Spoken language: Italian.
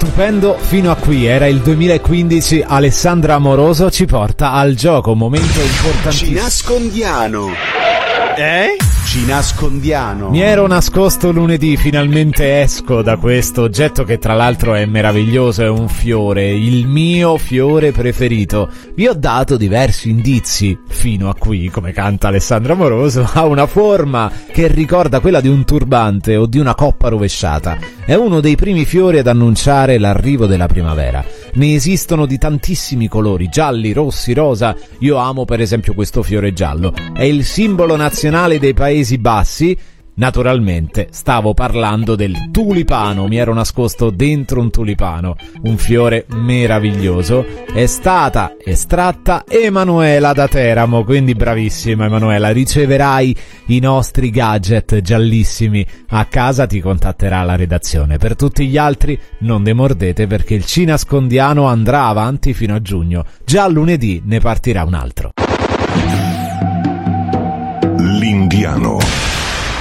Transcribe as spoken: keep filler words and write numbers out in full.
Stupendo fino a qui, era il duemilaquindici, Alessandra Amoroso ci porta al gioco, momento importantissimo. Ci nascondiano. Eh? Ci nascondiano. Mi ero nascosto lunedì, finalmente esco da questo oggetto che tra l'altro è meraviglioso, è un fiore, il mio fiore preferito. Vi ho dato diversi indizi fino a qui, come canta Alessandra Amoroso, ha una forma che ricorda quella di un turbante o di una coppa rovesciata. È uno dei primi fiori ad annunciare l'arrivo della primavera. Ne esistono di tantissimi colori, gialli, rossi, rosa. Io amo per esempio questo fiore giallo. È il simbolo nazionale dei Paesi Bassi. Naturalmente stavo parlando del tulipano, mi ero nascosto dentro un tulipano, un fiore meraviglioso. È stata estratta Emanuela da Teramo, quindi bravissima Emanuela, riceverai i nostri gadget giallissimi a casa, ti contatterà la redazione. Per tutti gli altri non demordete perché il Ci Nascondiano andrà avanti fino a giugno, già lunedì ne partirà un altro. L'Indiano.